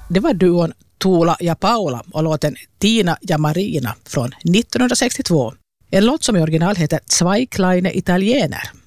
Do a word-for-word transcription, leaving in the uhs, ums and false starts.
det var duon Tuula ja Paula och låten Tina ja Marina från nittonhundrasextiotvå. En låt som i original heter Zwei kleine Italiener.